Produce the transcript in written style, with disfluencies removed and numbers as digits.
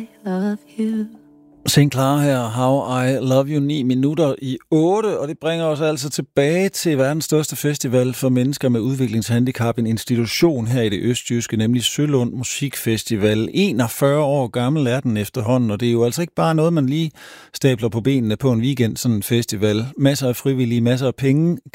love you. St. Clara her, How I Love You, 7:09, og det bringer os altså tilbage til verdens største festival for mennesker med udviklingshandicap, en institution her i det østjyske, nemlig Sølund Musikfestival. 41 år gammel er den efterhånden, og det er jo altså ikke bare noget, man lige stabler på benene på en weekend, sådan en festival. Masser af frivillige, masser af penge,